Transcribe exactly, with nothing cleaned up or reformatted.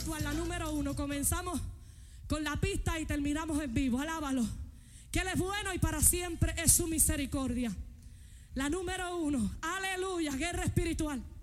espiritual, la número uno. Comenzamos con la pista y terminamos en vivo. Alábalo. Que Él es bueno y para siempre es su misericordia. La número uno. Aleluya, guerra espiritual.